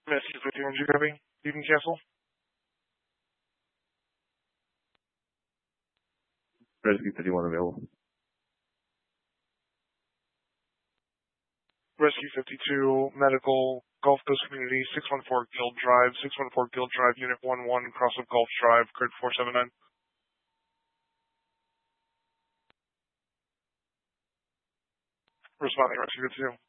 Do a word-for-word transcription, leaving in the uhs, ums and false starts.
Rescue fifty-one, G copy. You can cancel. Rescue fifty-one available. Rescue fifty-two, medical, Gulf Coast Community, six one four Guild Drive, six one four Guild Drive, Unit one one, cross of Gulf Drive, grid four seven nine. Responding, Rescue fifty-two.